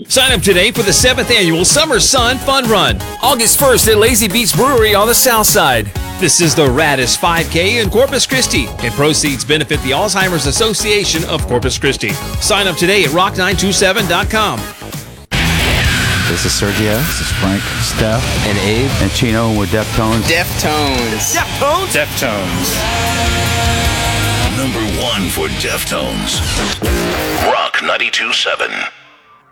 Sign up today for the 7th annual Summer Sun Fun Run, August 1st at Lazy Beach Brewery on the south side. This is the raddest 5K in Corpus Christi, and proceeds benefit the Alzheimer's Association of Corpus Christi. Sign up today at rock927.com. This is Sergio. This is Frank. Steph. And Abe. And Chino, and we're Deftones. Deftones. Deftones? Deftones. Number 1 for Deftones. Rock 92.7.